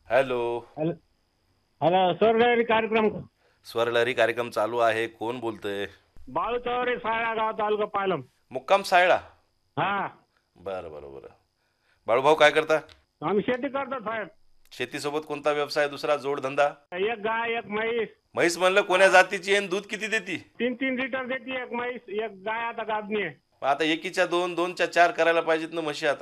Hello. Hello hello sir कार्यक्रम स्वरलहरी कार्यक्रम चालू आहे. कोण बोलतंय? बाळू चौरे साळा गाव तालुका पालम. मुक्काम सायळा. हा, बरं बरं बरं. बाळूभाऊ काय करता? आम्ही शेती करतो साहेब. शेतीसोबत कोणता व्यवसाय दुसरा जोडधंदा? एक गाय एक म्हैस. म्हैस म्हणलं कोण्या जातीची आहे आणि दूध किती देती? 3-3 लिटर देते एक म्हैस, एक गाय आता गाबणी आहे. आता एकीच्या दोन, दोनच्या चार करायला पाहिजेत ना म्हशी आता.